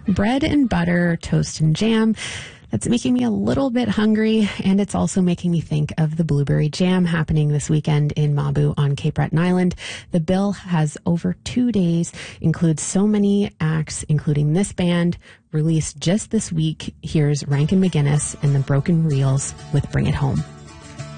bread and butter, toast and jam. That's making me a little bit hungry, and it's also making me think of the Blueberry Jam happening this weekend in Mabou on Cape Breton Island. The bill has over 2 days, includes so many acts, including this band, released just this week. Here's Rankin McGinnis and the Broken Reels with Bring It Home.